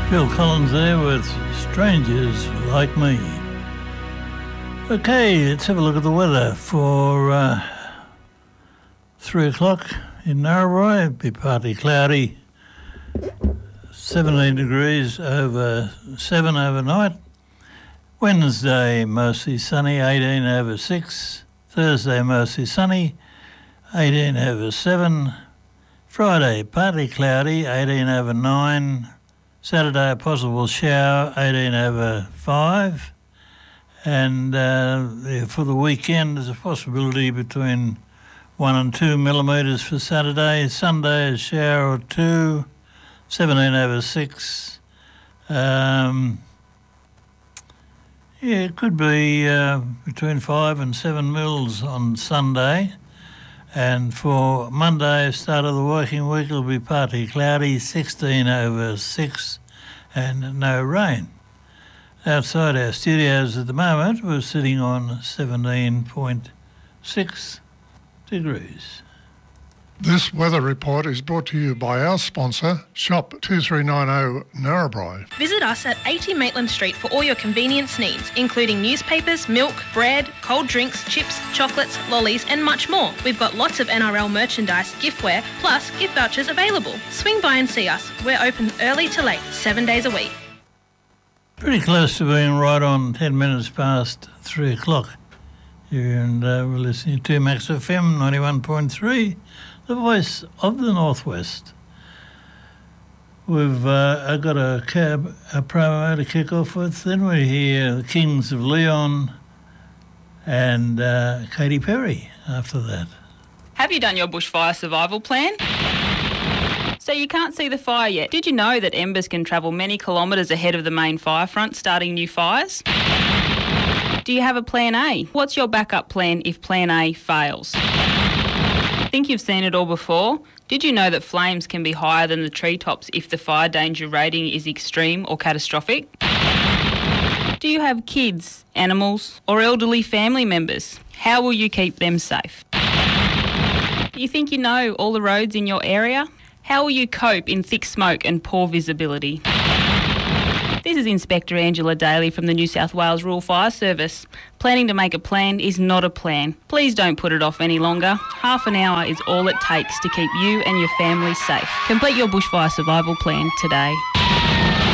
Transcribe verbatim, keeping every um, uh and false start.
Phil Collins there with Strangers Like Me. Okay, let's have a look at the weather for uh, three o'clock in Narrabri. It'll be partly cloudy, seventeen degrees over seven overnight. Wednesday, mostly sunny, eighteen over six. Thursday, mostly sunny, eighteen over seven. Friday, partly cloudy, eighteen over nine. Saturday, a possible shower, eighteen over five. And uh, for the weekend, there's a possibility between one and two millimetres for Saturday. Sunday, a shower or two, seventeen over six. Um, yeah, it could be uh, between five and seven mils on Sunday. And for Monday, start of the working week, it'll be partly cloudy, sixteen over six, and no rain. Outside our studios at the moment, we're sitting on seventeen point six degrees. This weather report is brought to you by our sponsor, Shop two three nine zero Narrabri. Visit us at eighty Maitland Street for all your convenience needs, including newspapers, milk, bread, cold drinks, chips, chocolates, lollies and much more. We've got lots of N R L merchandise, giftware, plus gift vouchers available. Swing by and see us. We're open early to late, seven days a week. Pretty close to being right on ten minutes past three o'clock. And uh, we're listening to Max F M ninety-one point three. The voice of the Northwest. We've uh, got a cab, a promo to kick off with. Then we hear the Kings of Leon and uh, Katy Perry after that. Have you done your bushfire survival plan? So you can't see the fire yet. Did you know that embers can travel many kilometres ahead of the main fire front, starting new fires? Do you have a plan A? What's your backup plan if plan A fails? Think you've seen it all before? Did you know that flames can be higher than the treetops if the fire danger rating is extreme or catastrophic? Do you have kids, animals, or elderly family members? How will you keep them safe? Do you think you know all the roads in your area? How will you cope in thick smoke and poor visibility? This is Inspector Angela Daly from the New South Wales Rural Fire Service. Planning to make a plan is not a plan. Please don't put it off any longer. Half an hour is all it takes to keep you and your family safe. Complete your bushfire survival plan today.